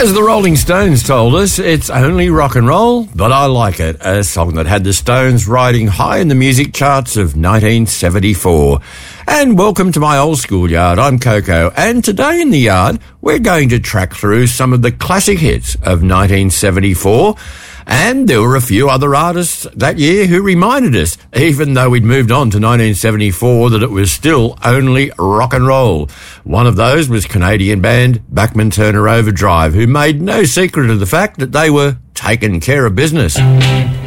As the Rolling Stones told us, it's only rock and roll, but I like it. A song that had the Stones riding high in the music charts of 1974. And welcome to my old school yard. I'm Coco, and today in the yard, we're going to track through some of the classic hits of 1974. And there were a few other artists that year who reminded us, even though we'd moved on to 1974, that it was still only rock and roll. One of those was Canadian band Bachman Turner Overdrive, who made no secret of the fact that they were taking care of business.